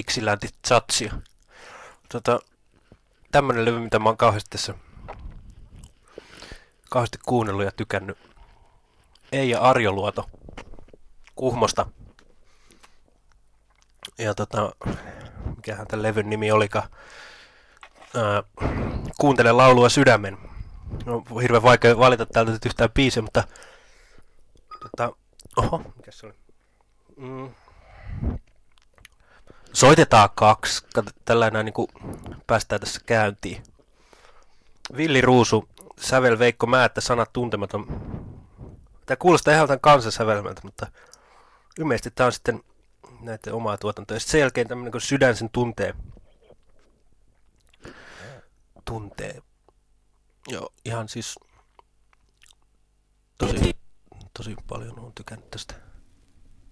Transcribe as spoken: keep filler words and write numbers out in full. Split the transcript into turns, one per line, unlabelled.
Dixieland Chatsia. Tota, tämmönen levy, mitä mä oon kauheasti tässä kauheasti kuunnellut ja tykännyt. Eija Arjoluoto Kuhmosta. Ja tota, mikähän tämän levyn nimi olikaan. Ää, Kuuntele laulua sydämen. On hirveän vaikea valita täältä nyt yhtään biisiä, mutta tota, oho, mikä se oli? Mm. Soitetaan kaksi. Kato, tällainen niin kuin päästään tässä käyntiin. Villi Ruusu, sävel Veikko Määttä, sanat tuntematon. Tämä kuulostaa ihan tämän kansansävelmältä, mutta ilmeisesti tämä on sitten näiden omaa tuotantoa. Ja sen jälkeen tämmöinen kuin Sydän sen tuntee. Tuntee. Joo, ihan siis tosi, tosi paljon olen tykännyt tästä.